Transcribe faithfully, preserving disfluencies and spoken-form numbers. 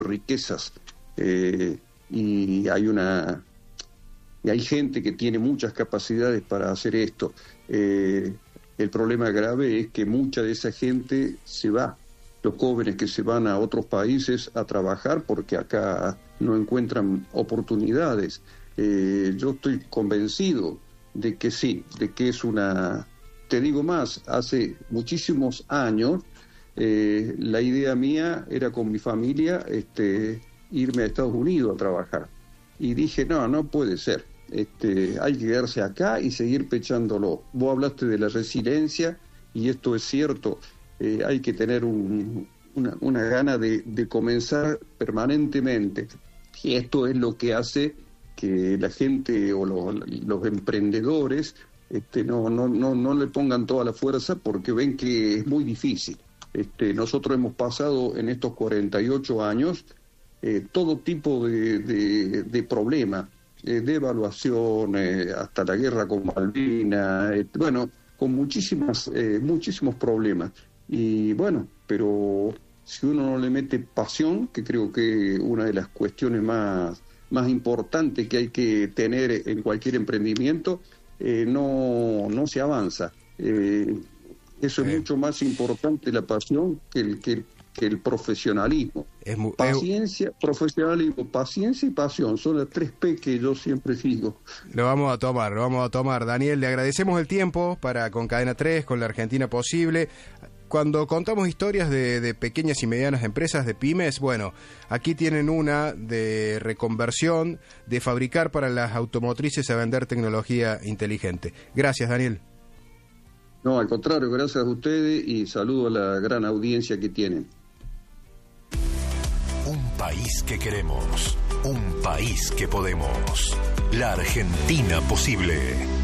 riquezas, eh, y hay una y hay gente que tiene muchas capacidades para hacer esto. Eh, el problema grave es que mucha de esa gente se va, los jóvenes que se van a otros países a trabajar porque acá no encuentran oportunidades. Eh, yo estoy convencido de que sí, de que es una... Te digo más, hace muchísimos años eh, la idea mía era con mi familia este, irme a Estados Unidos a trabajar. Y dije, no, no puede ser. Este, hay que quedarse acá y seguir pechándolo. Vos hablaste de la resiliencia y esto es cierto. Eh, hay que tener un, una, una gana de, de comenzar permanentemente. Y esto es lo que hace que la gente o los, los emprendedores este, no, no, no, no le pongan toda la fuerza porque ven que es muy difícil. Este, nosotros hemos pasado en estos cuarenta y ocho años eh, todo tipo de, de, de problemas, eh, de evaluación, eh, hasta la guerra con Malvinas, eh, bueno, con muchísimas, eh, muchísimos problemas. Y bueno, pero si uno no le mete pasión, que creo que una de las cuestiones más, más importantes que hay que tener en cualquier emprendimiento, eh, no, no se avanza. Eh, eso es sí. mucho más importante la pasión que el, que, que el profesionalismo. Es muy, paciencia, es... profesionalismo, paciencia y pasión, son las tres P que yo siempre digo. Lo vamos a tomar, lo vamos a tomar. Daniel, le agradecemos el tiempo para con Cadena tres, con La Argentina Posible. Cuando contamos historias de, de pequeñas y medianas empresas, de pymes, bueno, aquí tienen una de reconversión, de fabricar para las automotrices a vender tecnología inteligente. Gracias, Daniel. No, al contrario, gracias a ustedes y saludo a la gran audiencia que tienen. Un país que queremos, un país que podemos. La Argentina Posible.